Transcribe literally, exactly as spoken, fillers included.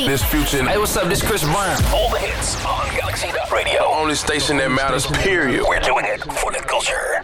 This Future. Hey, what's up? This Chris Brown. All the hits on Galaxy Radio. The only station that matters, period. We're doing it for the culture.